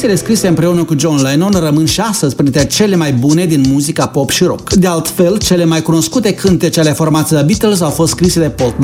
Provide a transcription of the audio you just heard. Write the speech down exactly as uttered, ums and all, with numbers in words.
Piesele scrise împreună cu John Lennon rămân și astăzi printre cele mai bune din muzica pop și rock. De altfel, cele mai cunoscute cântece ale formației The Beatles au fost scrise de Paul